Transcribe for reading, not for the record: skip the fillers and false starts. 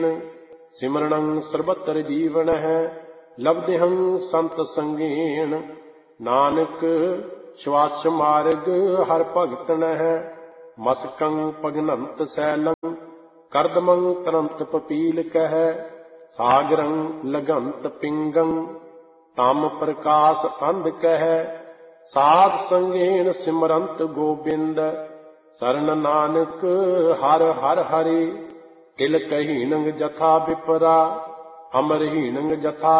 सिमरणं सर्वत्र जीवन है लब्धहं संत संगेन नानक श्वास मार्ग हर भगतन है मस्कं पगनंत सैलं करदमं तरंत पपील कह सागरं लगंत पिंगं तम प्रकाश अंध कह साध संगेन सिमरंत गोबिंद शरण नानक हर हर हरि किल कहीनंग जथा विपरा अमरहीनंग जथा